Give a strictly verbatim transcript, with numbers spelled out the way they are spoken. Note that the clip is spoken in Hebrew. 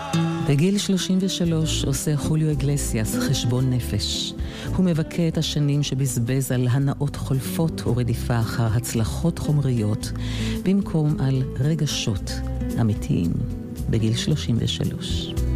בגיל שלושים ושלוש עושה חוליו אגלסיאס חשבון נפש. הוא מבכה את השנים שבזבז על הנאות חולפות ורדיפה אחר הצלחות חומריות, במקום על רגשות אמיתיים. בגיל שלושים ושלוש.